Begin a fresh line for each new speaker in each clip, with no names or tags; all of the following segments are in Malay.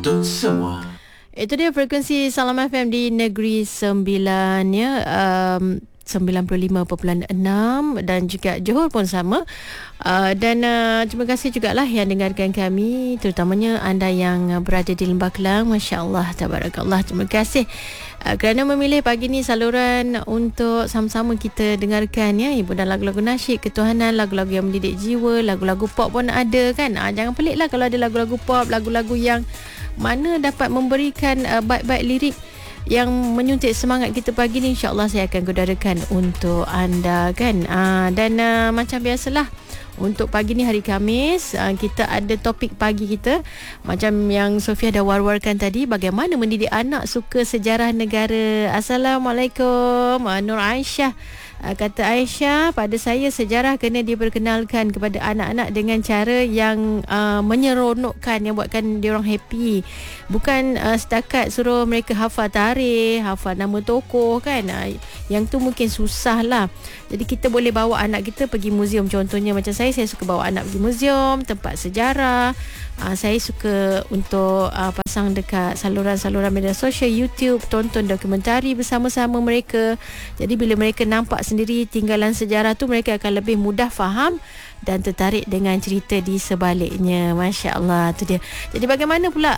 Untuk semua.
Itu dia frekuensi Salam FM di Negeri Sembilan ya. 95.6 dan juga Johor pun sama. Dan terima kasih jugalah yang dengarkan kami, terutamanya anda yang berada di Lembah Kelang. Masya Allah, tabarakallah. Terima kasih kerana memilih pagi ni saluran untuk sama-sama kita dengarkan ya. Ibu dan lagu-lagu nasyid ketuhanan, lagu-lagu yang mendidik jiwa, lagu-lagu pop pun ada kan. Jangan peliklah kalau ada lagu-lagu pop, lagu-lagu yang mana dapat memberikan bait-bait lirik yang menyuntik semangat kita pagi ni. InsyaAllah saya akan kudarakan untuk anda kan. Dan macam biasalah, untuk pagi ni hari Khamis, kita ada topik pagi kita macam yang Sofia dah war-warkan tadi, bagaimana mendidik anak suka sejarah negara. Assalamualaikum Nur Aisyah. Kata Aisyah, pada saya sejarah kena diperkenalkan kepada anak-anak dengan cara yang menyeronokkan, yang buatkan dia orang happy. Bukan setakat suruh mereka hafal tarikh, hafal nama tokoh kan. Yang tu mungkin susah lah. Jadi kita boleh bawa anak kita pergi muzium. Contohnya macam saya suka bawa anak pergi muzium, tempat sejarah. Saya suka untuk pasang dekat saluran-saluran media sosial, YouTube, tonton dokumentari bersama-sama mereka. Jadi bila mereka nampak sendiri tinggalan sejarah tu, mereka akan lebih mudah faham dan tertarik dengan cerita di sebaliknya. Masya Allah, tu dia. Jadi bagaimana pula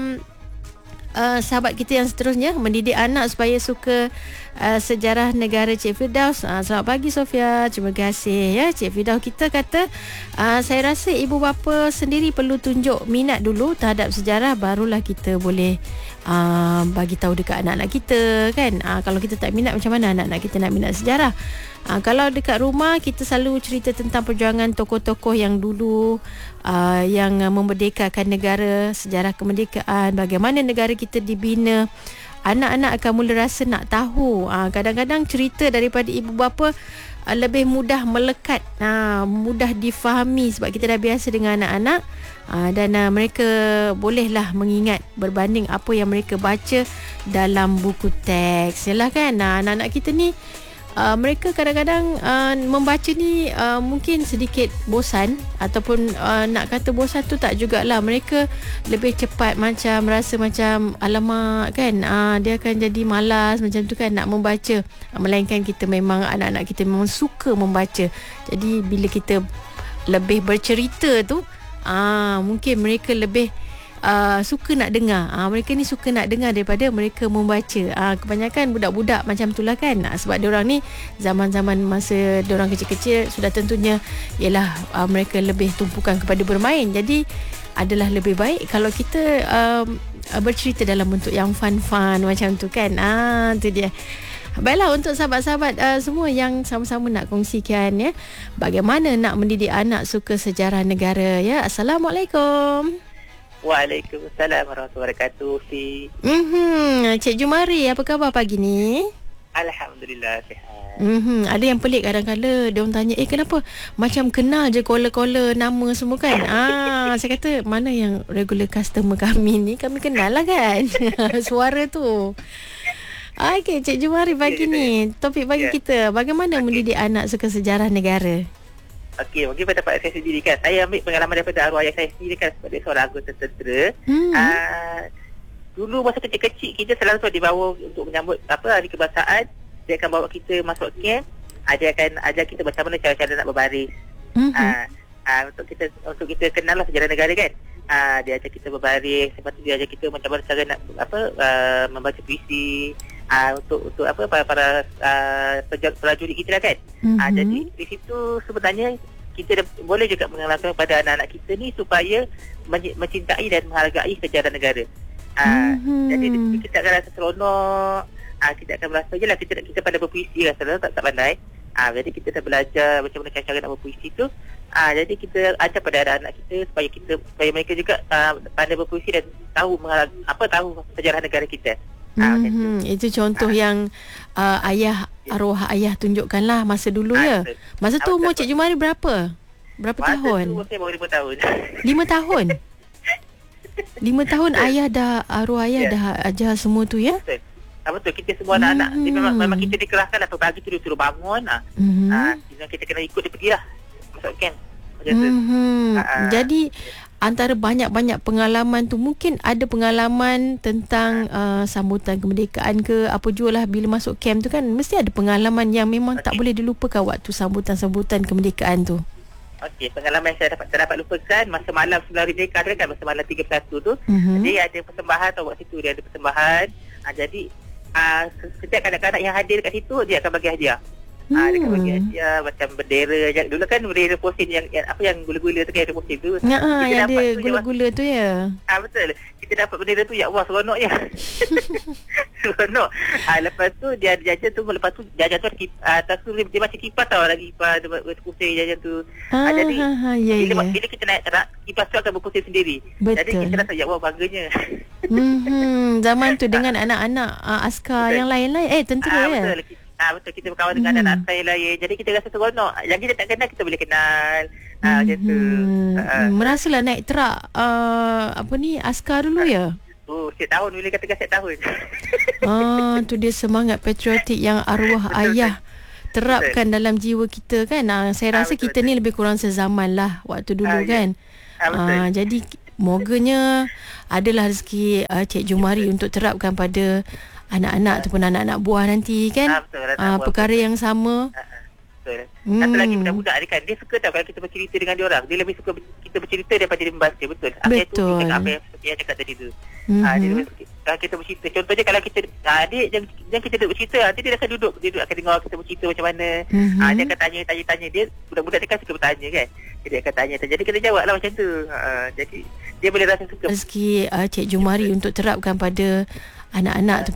sahabat kita yang seterusnya mendidik anak supaya suka sejarah negara, Cik Firdaus. Selamat pagi Sofia. Terima kasih ya Cik Firdaus. Kita kata saya rasa ibu bapa sendiri perlu tunjuk minat dulu terhadap sejarah, barulah kita boleh bagi tahu dekat anak-anak kita kan. Kalau kita tak minat, macam mana anak-anak kita nak minat sejarah? Kalau dekat rumah kita selalu cerita tentang perjuangan tokoh-tokoh yang dulu yang memerdekakan negara, sejarah kemerdekaan, bagaimana negara kita dibina, anak-anak akan mula rasa nak tahu. Kadang-kadang cerita daripada ibu bapa lebih mudah melekat, mudah difahami sebab kita dah biasa dengan anak-anak. Dan mereka bolehlah mengingat berbanding apa yang mereka baca dalam buku teks. Yalah kan, anak-anak kita ni mereka kadang-kadang membaca ni mungkin sedikit bosan, ataupun nak kata bosan tu tak jugalah. Mereka lebih cepat macam rasa macam alamak kan, dia akan jadi malas macam tu kan nak membaca. Melainkan kita memang, anak-anak kita memang suka membaca. Jadi bila kita lebih bercerita tu, mungkin mereka lebih suka nak dengar. Mereka ni suka nak dengar daripada mereka membaca. Kebanyakan budak-budak macam itulah kan. Sebab diorang ni zaman-zaman masa diorang kecil-kecil sudah tentunya ialah mereka lebih tumpukan kepada bermain. Jadi adalah lebih baik kalau kita bercerita dalam bentuk yang fun-fun macam tu kan. Tu dia. Baiklah, untuk sahabat-sahabat semua yang sama-sama nak kongsikan ya, bagaimana nak mendidik anak suka sejarah negara ya. Assalamualaikum.
Waalaikumsalam warahmatullahi wabarakatuh.
Cik Jumari, apa khabar pagi ni?
Alhamdulillah sihat.
Ada yang pelik kadang-kadang dia orang tanya, kenapa macam kenal je caller-caller nama semua kan. Saya kata, mana yang regular customer kami ni, kami kenal lah kan. Suara tu. Okey, Cik Jumari pagi ni topik pagi kita, bagaimana mendidik anak suka sejarah negara?
Okey, mungkin pendapat saya sendiri kan. Saya ambil pengalaman daripada arwah ayah saya sendiri kan, sebagai seorang anggota tentera. Dulu masa kecil-kecil kita selalu dibawa untuk menyambut hari kebangsaan. Dia akan bawa kita masuk camp. Dia akan ajar kita macam mana cara-cara nak berbaris. Untuk kita kenal lah sejarah negara kan. Dia ajar kita berbaris. Lepas tu dia ajar kita macam mana cara nak membaca puisi. Untuk para prajurit kita lah kan. Jadi di situ sebenarnya kita boleh juga mengenalkan kepada anak-anak kita ni supaya mencintai dan menghargai sejarah negara. Jadi kita akan rasa seronok. Kita akan merasa je lah kita pandai berpuisi, rasa tak pandai. Jadi kita dah belajar macam mana cara nak berpuisi tu. Jadi kita ajar pada anak-anak kita supaya mereka juga pandai berpuisi dan tahu sejarah negara kita.
Itu contoh yang arwah ayah tunjukkanlah masa dulu ya. Masa tu umur Cik Jumari berapa? Berapa tahun?
Masa tu saya baru 5 tahun.
5 tahun? 5 tahun arwah ayah dah ajar semua tu ya?
Betul, kita semua anak-anak memang kita dikerahkan atau pagi tu dia suruh bangun. Kita kena ikut dia pergi lah masuk camp. Macam tu.
Jadi antara banyak-banyak pengalaman tu, mungkin ada pengalaman tentang sambutan kemerdekaan ke apa jualah, bila masuk camp tu kan mesti ada pengalaman yang memang tak boleh dilupakan waktu sambutan-sambutan kemerdekaan tu.
Okey, pengalaman saya dapat lupakan masa malam sebelum hari merdeka tu kan, masa malam 31 tu, dia ada persembahan tau, kat situ dia ada persembahan. Jadi setiap kanak-kanak yang hadir kat situ dia akan bagi hadiah. Dia akan bagi hadiah macam bendera. Dulu kan bendera posin yang apa yang gula-gula tu kan, ada posin tu.
Yang ada gula-gula tu ya.
Betul. Kita dapat bendera tu, ya Allah, seronoknya. Seronok. Lepas tu dia ada jajan tu, lepas tu jajan tu atas tu dia macam kipas tau, lagi kipas dia berpusing jajan tu. Jadi bila kita naik terak, kipas tu akan berpusing sendiri.
Betul.
Jadi kita rasa, ya Allah, bangganya.
Zaman tu dengan anak-anak askar yang lain-lain, tentera ya.
Betul, kita berkawan dengan anak saya lain. Jadi kita rasa seronok. Yang kita tak kenal, kita boleh kenal. Macam tu.
Merasalah naik terak askar dulu ya.
Set tahun, boleh katakan set tahun.
Tu dia semangat patriotik yang arwah ayah terapkan dalam jiwa kita kan. Saya rasa kita ni lebih kurang sezaman lah waktu dulu kan. Jadi moganya adalah rezeki Cik Jumari untuk terapkan pada anak-anak ataupun anak-anak buah nanti kan. Perkara yang sama. Betul.
Satu lagi budak-budak dia kan, dia suka tau kalau kita bercerita dengan dia orang. Dia lebih suka kita bercerita daripada dia membaca. Betul.
Betul.
Apa yang cakap tadi tu. Dia kalau kita bercerita, contohnya kalau kita adik jangan kita duduk bercerita, nanti dia akan duduk akan dengar kita bercerita macam mana. Dia akan tanya dia, budak-budak dia kan suka bertanya kan. Jadi dia akan tanya. Jadi kita jawab lah macam tu. Jadi dia boleh rasa suka.
Rezeki Cik Jumari untuk terapkan pada anak-anak